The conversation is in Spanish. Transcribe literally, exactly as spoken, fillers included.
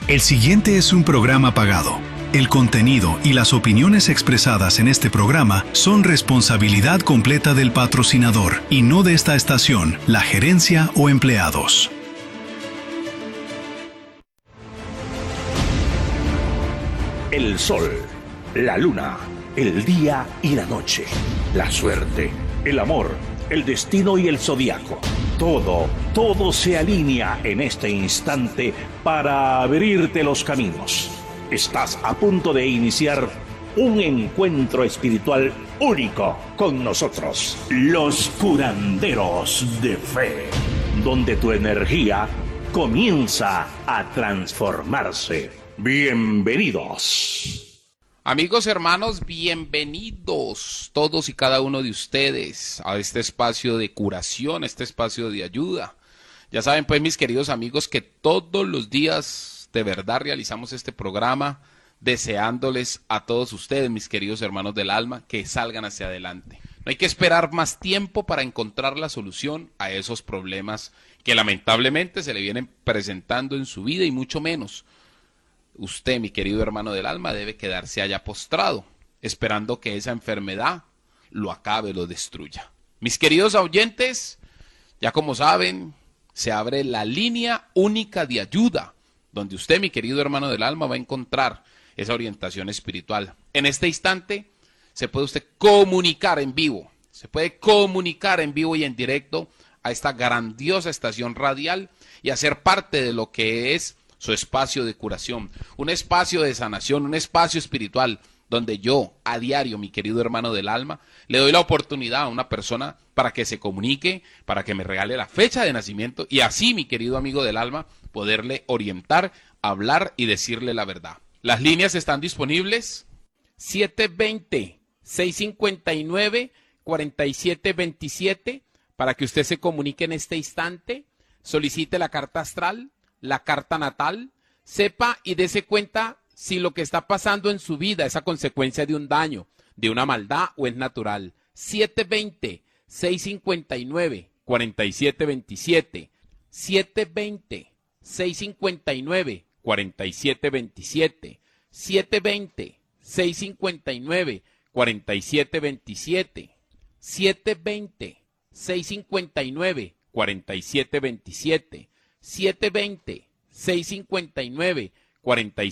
El siguiente es un programa pagado. El contenido y las opiniones expresadas en este programa son responsabilidad completa del patrocinador y no de esta estación, la gerencia o empleados. El sol, la luna, el día y la noche, la suerte, el amor, el destino y el zodiaco. Todo, todo se alinea en este instante para abrirte los caminos. Estás a punto de iniciar un encuentro espiritual único con nosotros, los curanderos de fe, donde tu energía comienza a transformarse. Bienvenidos. Amigos, hermanos, bienvenidos todos y cada uno de ustedes a este espacio de curación, este espacio de ayuda. Ya saben, pues, mis queridos amigos, que todos los días de verdad realizamos este programa deseándoles a todos ustedes, mis queridos hermanos del alma, que salgan hacia adelante. No hay que esperar más tiempo para encontrar la solución a esos problemas que lamentablemente se le vienen presentando en su vida, y mucho menos usted, mi querido hermano del alma, debe quedarse allá postrado, esperando que esa enfermedad lo acabe, lo destruya. Mis queridos oyentes, ya como saben, se abre la línea única de ayuda, donde usted, mi querido hermano del alma, va a encontrar esa orientación espiritual. En este instante se puede usted comunicar en vivo, se puede comunicar en vivo y en directo a esta grandiosa estación radial y hacer parte de lo que es su espacio de curación, un espacio de sanación, un espacio espiritual, donde yo, a diario, mi querido hermano del alma, le doy la oportunidad a una persona para que se comunique, para que me regale la fecha de nacimiento, y así, mi querido amigo del alma, poderle orientar, hablar y decirle la verdad. Las líneas están disponibles. siete dos cero, seis cinco nueve, cuatro siete dos siete, para que usted se comunique en este instante, solicite la carta astral, la carta natal, sepa y dése cuenta si lo que está pasando en su vida es a consecuencia de un daño, de una maldad, o es natural. siete dos cero, seis cinco nueve, cuatro siete dos siete, siete dos cero, seis cinco nueve, cuatro siete dos siete, siete dos cero, seis cinco nueve, cuatro siete dos siete, siete dos cero, seis cinco nueve, cuatro siete dos siete, siete dos cero, seis cinco nueve, cuatro